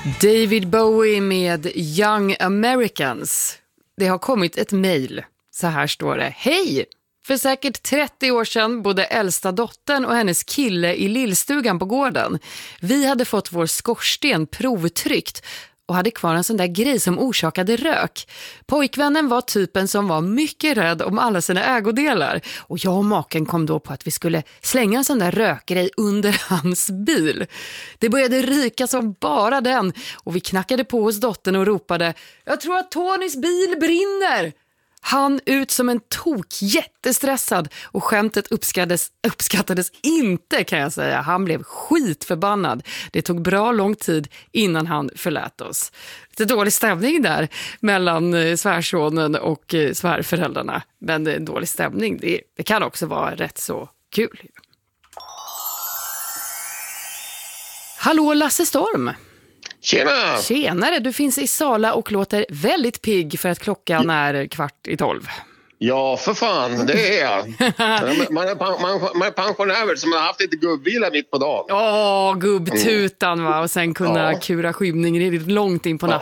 David Bowie med Young Americans. Det har kommit ett mejl. Så här står det. Hej! För säkert 30 år sedan bodde äldsta dottern och hennes kille i lillstugan på gården. Vi hade fått vår skorsten provtryckt och hade kvar en sån där grej som orsakade rök. Pojkvännen var typen som var mycket rädd om alla sina ägodelar. Och jag och maken kom då på att vi skulle slänga en sån där rökgrej under hans bil. Det började ryka som bara den och vi knackade på hos dottern och ropade: jag tror att Tonys bil brinner! Han ut som en tok, jättestressad, och skämtet uppskattades inte, kan jag säga. Han blev skitförbannad. Det tog bra lång tid innan han förlät oss. Lite dålig stämning där mellan svärsonen och svärföräldrarna. Men en dålig stämning, det kan också vara rätt så kul. Hallå Lasse Storm! Tjena! Tjenare, du finns i Sala och låter väldigt pigg för att klockan är 11:15. Ja, för fan, det är jag. Man är pensionär som har haft lite gubbvila mitt på dagen. Gubbtutan va, och sen kunna kura skymningen långt in på natten.